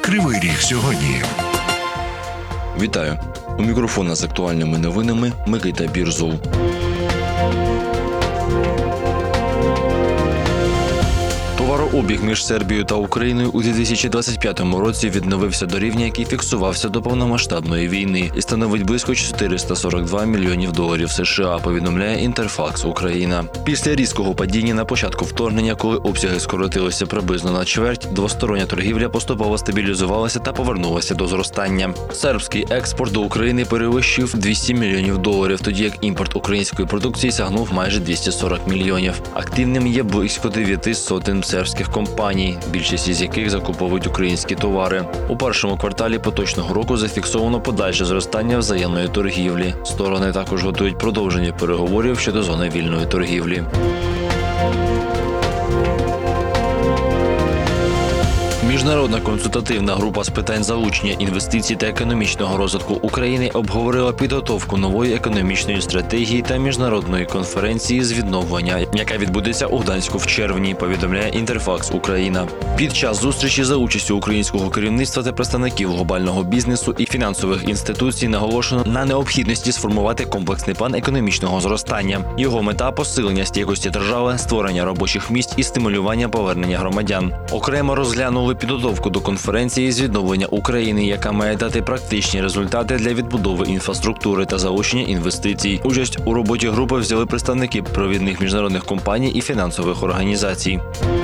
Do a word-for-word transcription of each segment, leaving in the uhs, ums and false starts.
Кривий Ріг сьогодні. Вітаю! У мікрофона з актуальними новинами Микита Бірзул. Товарообіг між Сербією та Україною у дві тисячі двадцять п'ятому році відновився до рівня, який фіксувався до повномасштабної війни, і становить близько чотириста сорок два мільйонів доларів США, повідомляє Інтерфакс Україна. Після різкого падіння на початку вторгнення, коли обсяги скоротилися приблизно на чверть, двостороння торгівля поступово стабілізувалася та повернулася до зростання. Сербський експорт до України перевищив двісті мільйонів доларів, тоді як імпорт української продукції сягнув майже двісті сорок мільйонів. Активним є близько дев'яти сотень сербських компаній, більшість із яких закуповують українські товари. У першому кварталі поточного року зафіксовано подальше зростання взаємної торгівлі. Сторони також готують продовження переговорів щодо зони вільної торгівлі. Міжнародна консультативна група з питань залучення інвестицій та економічного розвитку України обговорила підготовку нової економічної стратегії та міжнародної конференції з відновлення, яка відбудеться у Гданську в червні, повідомляє Інтерфакс Україна. Під час зустрічі за участю українського керівництва та представників глобального бізнесу і фінансових інституцій наголошено на необхідності сформувати комплексний план економічного зростання. Його мета – посилення стійкості держави, створення робочих місць і стимулювання повернення громадян. Окремо розглянули підготовку до конференції з відновлення України, яка має дати практичні результати для відбудови інфраструктури та залучення інвестицій. Участь у роботі групи взяли представники провідних міжнародних компаній і фінансових організацій.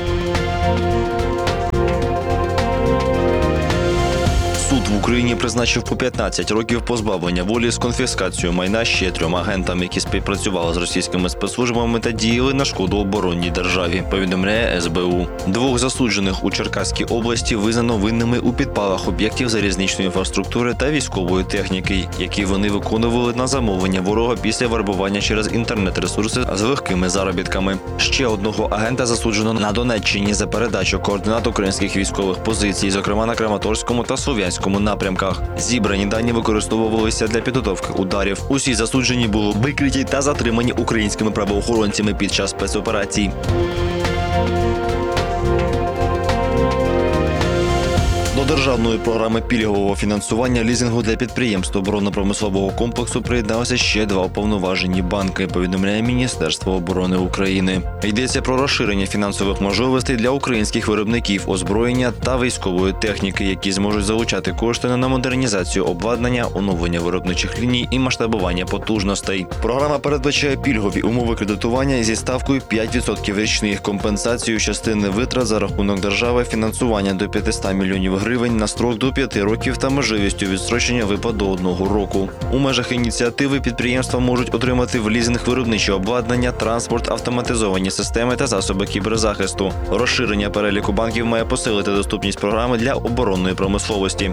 Суд в Україні призначив по п'ятнадцять років позбавлення волі з конфіскацією майна ще трьом агентам, які співпрацювали з російськими спецслужбами та діяли на шкоду оборонній державі, повідомляє ес бе у. Двох засуджених у Черкаській області визнано винними у підпалах об'єктів залізничної інфраструктури та військової техніки, які вони виконували на замовлення ворога після вербування через інтернет-ресурси з легкими заробітками. Ще одного агента засуджено на Донеччині за передачу координат українських військових позицій, зокрема на Краматорському та Слов'янському напрямках. Зібрані дані використовувалися для підготовки ударів. Усі засуджені були викриті та затримані українськими правоохоронцями під час спецоперацій. До державної програми пільгового фінансування лізингу для підприємств оборонно-промислового комплексу приєдналися ще два уповноважені банки, повідомляє Міністерство оборони України. Йдеться про розширення фінансових можливостей для українських виробників озброєння та військової техніки, які зможуть залучати кошти на модернізацію обладнання, оновлення виробничих ліній і масштабування потужностей. Програма передбачає пільгові умови кредитування зі ставкою п'ять відсотків річних, компенсацію частини витрат за рахунок держави, фінансування до п'ятсот мільйонів гривень на строк до п'яти років та можливістю відстрочення виплат до одного року. У межах ініціативи підприємства можуть отримати в лізинг виробниче обладнання, транспорт, автоматизовані системи та засоби кіберзахисту. Розширення переліку банків має посилити доступність програми для оборонної промисловості.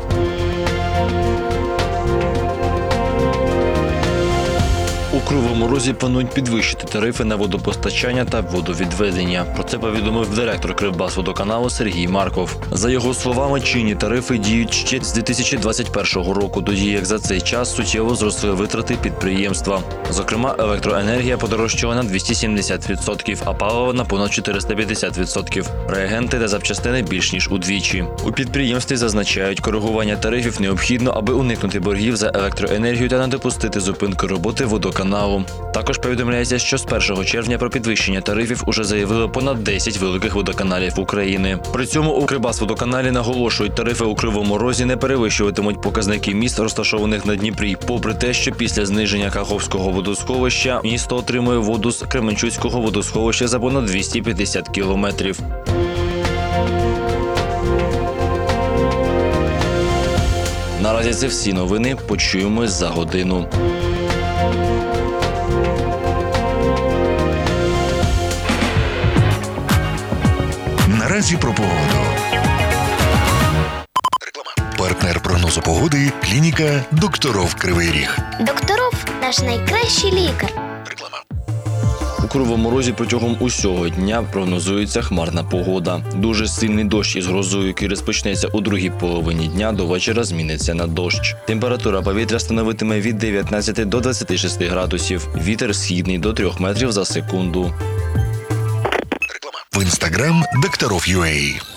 У Кривому Розі планують підвищити тарифи на водопостачання та водовідведення. Про це повідомив директор Кривбасводоканалу Сергій Марков. За його словами, чинні тарифи діють ще з дві тисячі двадцять першого року, тоді як за цей час суттєво зросли витрати підприємства. Зокрема, електроенергія подорожчала на двісті сімдесят відсотків, а паливо на понад чотириста п'ятдесят відсотків. Реагенти та запчастини більш ніж удвічі. У підприємстві зазначають, коригування тарифів необхідно, аби уникнути боргів за електроенергію та не допустити зупинки роботи водоканалу. Також повідомляється, що з першого червня про підвищення тарифів уже заявили понад десять великих водоканалів України. При цьому у Кривбасводоканалі наголошують, тарифи у Кривому Розі не перевищуватимуть показники міст, розташованих на Дніпрі, попри те, що після зниження Каховського водосховища місто отримує воду з Кременчуцького водосховища за понад двісті п'ятдесят кілометрів. Наразі це всі новини. Почуємось за годину. Наразі про погоду. Партнер прогнозу погоди – клініка «Докторов Кривий Ріг». Докторов – наш найкращий лікар. У Кривому Розі протягом усього дня прогнозується хмарна погода. Дуже сильний дощ із грозою, який розпочнеться у другій половині дня, до вечора зміниться на дощ. Температура повітря становитиме від дев'ятнадцяти до двадцяти шести градусів. Вітер східний до трьох метрів за секунду. В інстаграм «Докторов.ua».